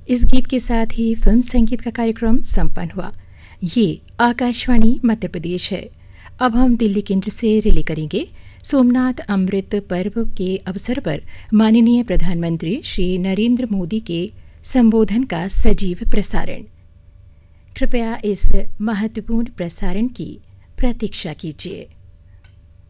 इस गीत के साथ ही फिल्म संगीत का कार्यक्रम संपन्न हुआ। ये आकाशवाणी मध्य प्रदेश है। अब हम दिल्ली केंद्र से रिले करेंगे सोमनाथ अमृत पर्व के अवसर पर माननीय प्रधानमंत्री श्री नरेंद्र मोदी के संबोधन का सजीव प्रसारण। कृपया इस महत्वपूर्ण प्रसारण की प्रतीक्षा कीजिए।